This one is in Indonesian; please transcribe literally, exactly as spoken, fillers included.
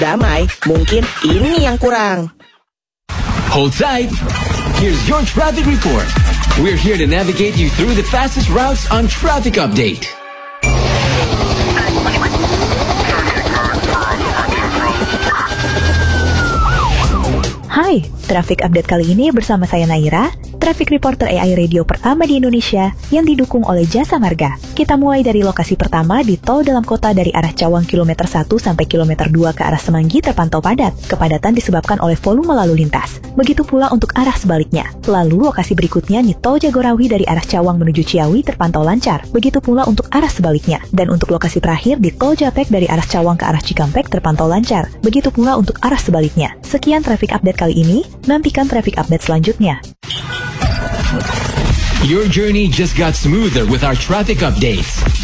damai, mungkin ini yang kurang. Hold tight. Here's your traffic report. We're here to navigate you through the fastest routes on Traffic Update. Hai, Traffic Update kali ini bersama saya Naira, Traffic Reporter A I Radio pertama di Indonesia yang didukung oleh Jasa Marga. Kita mulai dari lokasi pertama di tol dalam kota dari arah Cawang kilometer satu sampai kilometer dua ke arah Semanggi terpantau padat. Kepadatan disebabkan oleh volume lalu lintas. Begitu pula untuk arah sebaliknya. Lalu lokasi berikutnya di tol Jagorawi dari arah Cawang menuju Ciawi terpantau lancar. Begitu pula untuk arah sebaliknya. Dan untuk lokasi terakhir di tol Japek dari arah Cawang ke arah Cikampek terpantau lancar. Begitu pula untuk arah sebaliknya. Sekian Traffic Update kali ini. Nantikan Traffic Update selanjutnya. Your journey just got smoother with our traffic updates.